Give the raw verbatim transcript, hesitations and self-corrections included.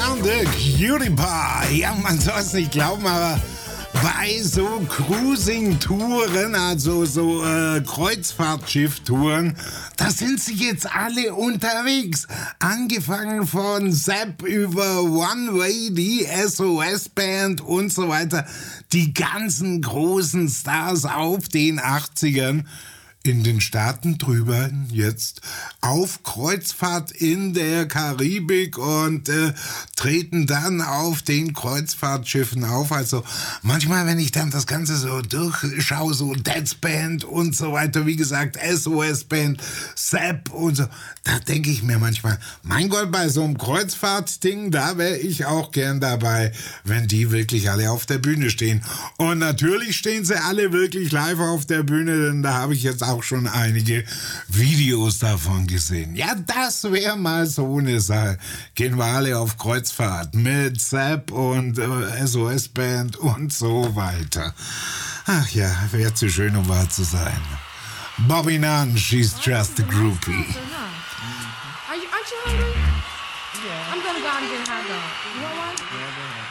The Cutie Pie. Ja, man soll es nicht glauben, aber bei so Cruising-Touren, also so äh, Kreuzfahrtschiff-Touren, da sind sie jetzt alle unterwegs. Angefangen von Sepp über One Way, die S O S-Band und so weiter. Die ganzen großen Stars auf den achtzigern. In den Staaten drüber jetzt auf Kreuzfahrt in der Karibik und äh, treten dann auf den Kreuzfahrtschiffen auf. Also manchmal, wenn ich dann das Ganze so durchschaue, so Dead Band und so weiter, wie gesagt, S O S-Band, Sepp und so, da denke ich mir manchmal, mein Gott, bei so einem Kreuzfahrtding, da wäre ich auch gern dabei, wenn die wirklich alle auf der Bühne stehen. Und natürlich stehen sie alle wirklich live auf der Bühne, denn da habe ich jetzt auch auch schon einige Videos davon gesehen. Ja, das wäre mal so eine Sache. Gehen wir alle auf Kreuzfahrt mit Sepp und äh, S O S-Band und so weiter. Ach ja, wäre zu schön, um wahr zu sein. Bobby Nunn, she's just a groupie. Are you, aren't you hungry? Yeah. I'm gonna go out and get a hot dog. You want one?